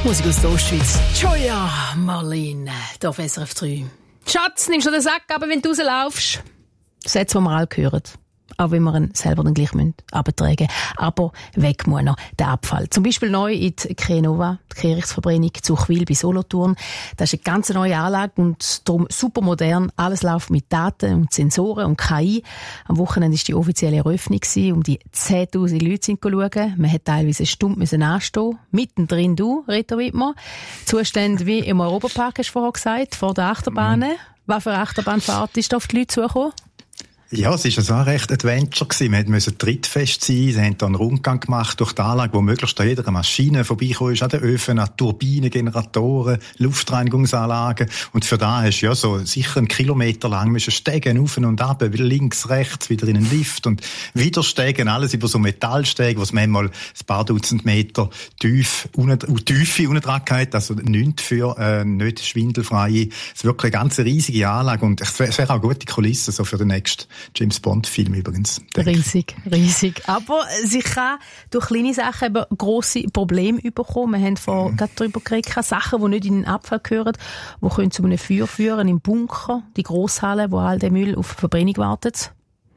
Musik aus der Ostschweiz. Joya Marlene, hier auf SRF 3. Schatz, nimmst du den Sack ab, wenn du rauslaufst? Sätze, die wir alle hören. Auch wenn wir ihn selber dann gleich abtragen müssen. Aber weg muss noch der Abfall. Zum Beispiel neu in die Krenova, die Kehrichtverbrennung Zuchwil bei Solothurn. Das ist eine ganz neue Anlage und darum super modern. Alles läuft mit Daten und Sensoren und KI. Am Wochenende war die offizielle Eröffnung. Um die 10'000 Leute sind schauen. Man hat teilweise eine Stunde anstehen. Mittendrin du, Reto Wittmer. Zustände wie im Europapark, hast du vorher gesagt, vor der Achterbahnen. Was für Achterbahnfahrt ist da auf die Leute zugekommen? Ja, es war so ein recht Adventure gewesen. Wir mussten trittfest sein. Sie haben da einen Rundgang gemacht durch die Anlage, wo möglichst an jeder Maschine vorbeikommen ist, an den Öfen, an Turbinen, Generatoren, Luftreinigungsanlagen. Und für da hast du ja so sicher 1 Kilometer lang müssen Stegen auf und ab, links, rechts, wieder in einen Lift und wieder Stegen, alles über so Metallstegen, was manchmal ein paar Dutzend Meter Tiefe unten dran hat, also nichts für nicht schwindelfreie. Es ist wirklich eine ganz riesige Anlage und es wäre auch eine gute Kulisse so für den nächsten James Bond-Film übrigens. Riesig. Aber sie kann durch kleine Sachen eben grosse Probleme bekommen. Wir haben vorhin gerade darüber geredet, Sachen, die nicht in den Abfall gehören, die können zu einem Feuer führen, im Bunker, die Grosshalle, wo all der Müll auf Verbrennung wartet.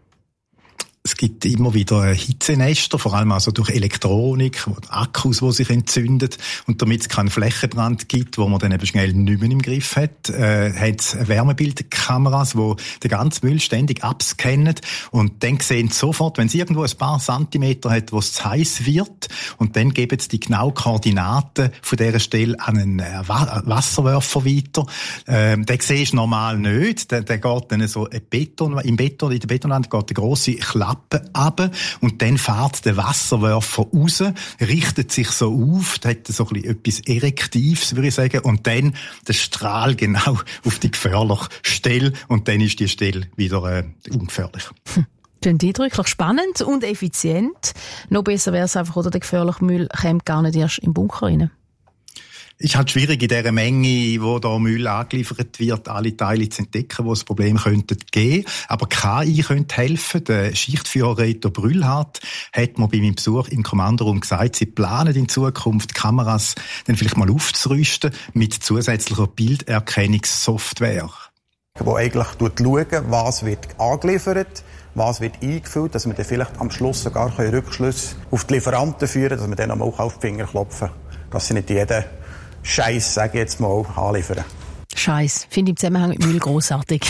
Es gibt immer wieder Hitzenester, vor allem also durch Elektronik, Akkus, die sich entzünden. Und damit es keinen Flächenbrand gibt, wo man dann eben schnell nicht mehr im Griff hat, hat es Wärmebildkameras, die den ganzen Müll ständig abscannen. Und dann sehen sie sofort, wenn es irgendwo ein paar Zentimeter hat, wo es zu heiß wird, und dann geben sie die genauen Koordinaten von dieser Stelle an einen Wasserwerfer weiter. Den siehst du normal nicht. Der geht dann so in der Betonwand geht eine grosse Klappe ab und dann fährt der Wasserwerfer raus, richtet sich so auf, hat so ein bisschen etwas Erektives, würde ich sagen, und dann der Strahl genau auf die gefährliche Stelle und dann ist die Stelle wieder ungefährlich. Klingt eindrücklich spannend und effizient. Noch besser wäre es einfach, oder der gefährliche Müll kommt gar nicht erst im Bunker rein. Es ist halt schwierig, in dieser Menge, wo da Müll angeliefert wird, alle Teile zu entdecken, wo es Probleme könnte geben. Aber KI könnte helfen. Der Schichtführer Reto Brühlhardt hat mir bei meinem Besuch im Kommandoraum gesagt, sie planen in Zukunft Kameras dann vielleicht mal aufzurüsten mit zusätzlicher Bilderkennungssoftware. Wo eigentlich schauen, was wird angeliefert, was wird eingefüllt, dass wir dann vielleicht am Schluss sogar Rückschlüsse auf die Lieferanten führen, dass wir dann auch auf die Finger klopfen, dass sie nicht jeden Scheiß, sage ich jetzt mal, anliefern. Scheiß, finde ich im Zusammenhang mit Müll grossartig.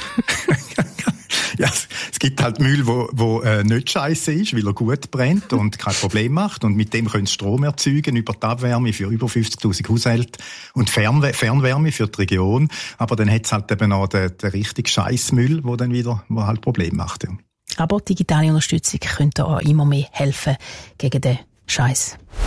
Ja, es gibt halt Müll, wo nicht scheisse ist, weil er gut brennt und kein Problem macht. Und mit dem können sie Strom erzeugen über die Abwärme für über 50'000 Haushalte und Fernwärme für die Region. Aber dann hat es halt eben auch den richtigen Scheissmüll, wo halt Probleme macht. Ja. Aber digitale Unterstützung könnte auch immer mehr helfen gegen den Scheiß.